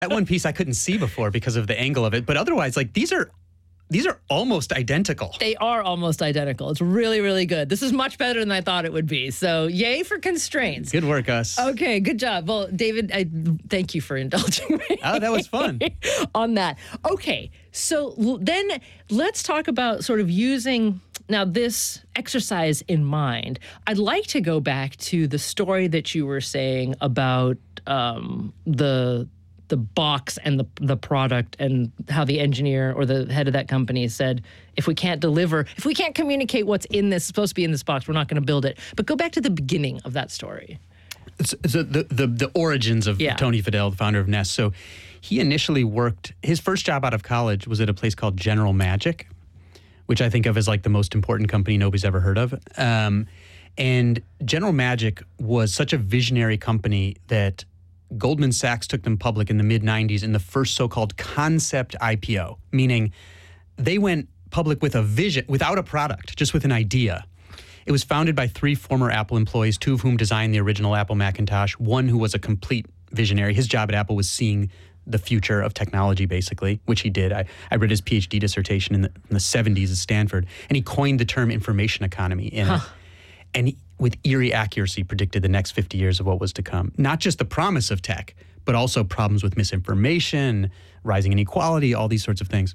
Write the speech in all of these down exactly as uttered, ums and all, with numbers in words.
That one piece I couldn't see before because of the angle of it. But otherwise, like these are these are almost identical. They are almost identical. It's really, really good. This is much better than I thought it would be. So yay for constraints. Good work, Us. Okay, good job. Well, David, I thank you for indulging me. Oh, that was fun. On that. Okay, so l- then let's talk about sort of using now this exercise in mind. I'd like to go back to the story that you were saying about um, the the box and the the product and how the engineer or the head of that company said, if we can't deliver, if we can't communicate what's in this, supposed to be in this box, we're not going to build it. But go back to the beginning of that story. So, so the, the the origins of Yeah. Tony Fadell, the founder of Nest. So he initially worked, his first job out of college was at a place called General Magic, which I think of as like the most important company nobody's ever heard of. Um, and General Magic was such a visionary company that Goldman Sachs took them public in the mid nineties in the first so-called concept I P O, meaning they went public with a vision, without a product, just with an idea. It was founded by three former Apple employees, two of whom designed the original Apple Macintosh, one who was a complete visionary. His job at Apple was seeing the future of technology, basically, which he did. I, I read his PhD dissertation in the, in the seventies at Stanford, and he coined the term information economy in huh. it. And he, with eerie accuracy, predicted the next fifty years of what was to come. Not just the promise of tech, but also problems with misinformation, rising inequality, all these sorts of things.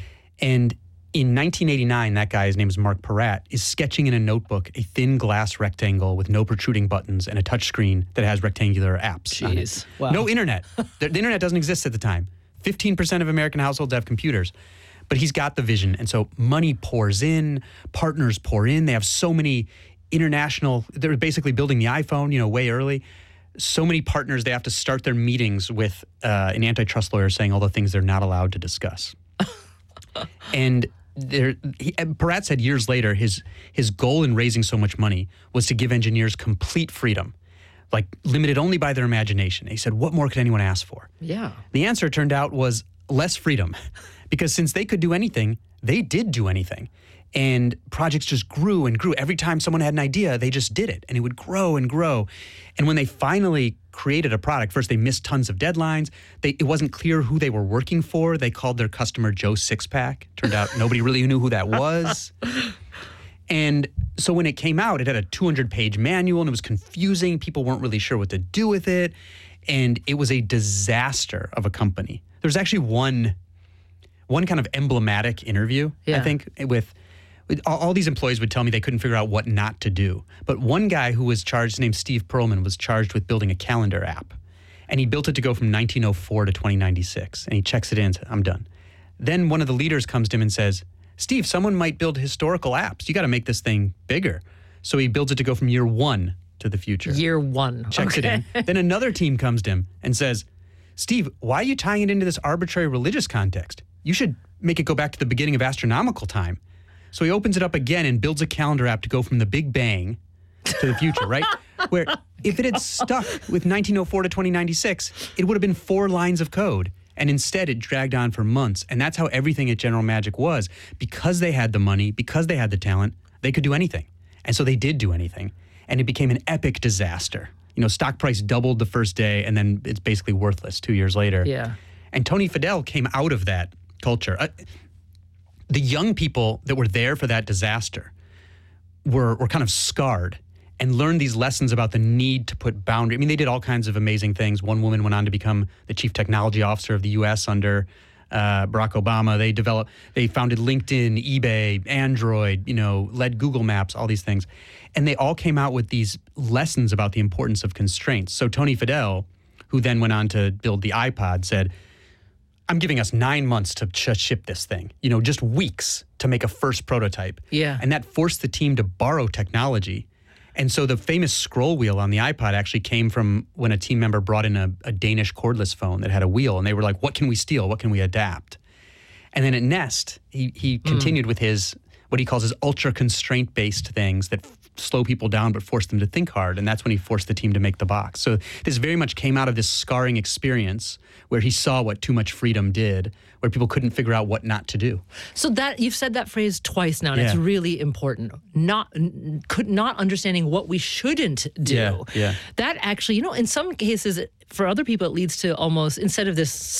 And in nineteen eighty-nine, that guy, his name is Mark Peratt, is sketching in a notebook a thin glass rectangle with no protruding buttons and a touchscreen that has rectangular apps on it. Wow. No internet. the, the internet doesn't exist at the time. fifteen percent of American households have computers. But he's got the vision. And so money pours in, partners pour in. They have so many international, they're basically building the iPhone, you know, way early. So many partners, they have to start their meetings with uh, an antitrust lawyer saying all the things they're not allowed to discuss. And there, he, Peratt said years later, his his goal in raising so much money was to give engineers complete freedom, like limited only by their imagination. He said, what more could anyone ask for? Yeah. The answer, it turned out, was less freedom, because since they could do anything, they did do anything. And projects just grew and grew. Every time someone had an idea, they just did it, and it would grow and grow. And when they finally created a product, first they missed tons of deadlines. They, it wasn't clear who they were working for. They called their customer Joe Sixpack. Turned out nobody really knew who that was. And so when it came out, it had a two hundred page manual, and it was confusing. People weren't really sure what to do with it. And it was a disaster of a company. There's actually one, one kind of emblematic interview, yeah. I think, with... All, all these employees would tell me they couldn't figure out what not to do. But one guy who was charged, named Steve Perlman, was charged with building a calendar app. And he built it to go from nineteen oh four to twenty ninety-six. And he checks it in and says, I'm done. Then one of the leaders comes to him and says, Steve, someone might build historical apps. You got to make this thing bigger. So he builds it to go from year one to the future. Year one. Checks okay. it in. Then another team comes to him and says, Steve, why are you tying it into this arbitrary religious context? You should make it go back to the beginning of astronomical time. So he opens it up again and builds a calendar app to go from the Big Bang to the future, right? Where if it had stuck with nineteen oh four to twenty ninety-six, it would have been four lines of code. And instead, it dragged on for months. And that's how everything at General Magic was. Because they had the money, because they had the talent, they could do anything. And so they did do anything. And it became an epic disaster. You know, stock price doubled the first day, and then it's basically worthless two years later. Yeah. And Tony Fadell came out of that culture. Uh, The young people that were there for that disaster were were kind of scarred and learned these lessons about the need to put boundaries. I mean, they did all kinds of amazing things. One woman went on to become the chief technology officer of the U S under uh, Barack Obama. They developed, they founded LinkedIn, eBay, Android, you know, led Google Maps, all these things. And they all came out with these lessons about the importance of constraints. So Tony Fadell, who then went on to build the iPod, said, I'm giving us nine months to ch- ship this thing, you know, just weeks to make a first prototype. Yeah. And that forced the team to borrow technology. And so the famous scroll wheel on the iPod actually came from when a team member brought in a, a Danish cordless phone that had a wheel. And they were like, what can we steal? What can we adapt? And then at Nest, he, he mm. continued with his, what he calls his ultra constraint-based things that f- slow people down but force them to think hard, and that's when he forced the team to make the box. So this very much came out of this scarring experience where he saw what too much freedom did, where people couldn't figure out what not to do. So that you've said that phrase twice now, and Yeah. it's really important. Not n- could not understanding what we shouldn't do. Yeah, yeah. That actually, you know, in some cases, for other people, it leads to almost, instead of this